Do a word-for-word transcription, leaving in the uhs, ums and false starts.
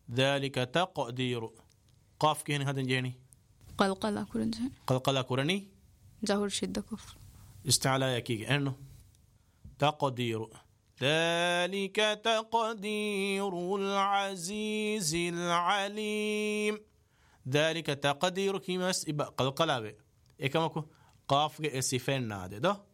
ذلك تقدير قاف كهن هذا جيني قلقلة كورنجان قلقلة كورني جهور شدة كفر استعلاء يكيك أنه تقدير ذلك تقدير العزيز العليم ذلك تقدير كمس إبا قلقلة بي إكمكو قاف اسفين نادي ده